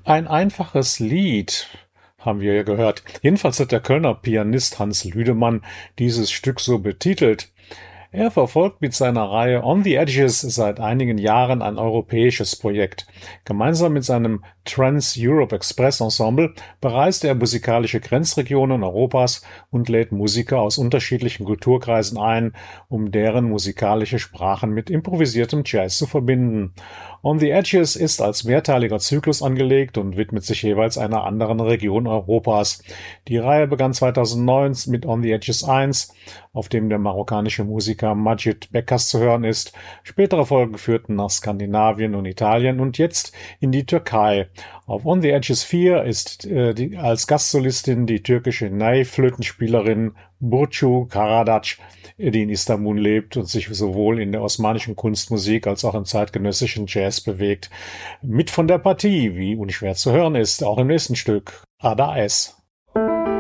Ein einfaches Lied, haben wir ja gehört. Jedenfalls hat der Kölner Pianist Hans Lüdemann dieses Stück so betitelt. Er verfolgt mit seiner Reihe On the Edges seit einigen Jahren ein europäisches Projekt. Gemeinsam mit seinem Trans-Europe Express Ensemble bereist er musikalische Grenzregionen Europas und lädt Musiker aus unterschiedlichen Kulturkreisen ein, um deren musikalische Sprachen mit improvisiertem Jazz zu verbinden. On the Edges ist als mehrteiliger Zyklus angelegt und widmet sich jeweils einer anderen Region Europas. Die Reihe begann 2009 mit On the Edges 1, auf dem der marokkanische Musiker Majid Bekas zu hören ist. Spätere Folgen führten nach Skandinavien und Italien und jetzt in die Türkei. Auf On the Edges 4 ist als Gastsolistin die türkische Ney-Flötenspielerin Burcu Karadaş, die in Istanbul lebt und sich sowohl in der osmanischen Kunstmusik als auch im zeitgenössischen Jazz bewegt. Mit von der Partie, wie unschwer zu hören ist, auch im nächsten Stück Ada Es.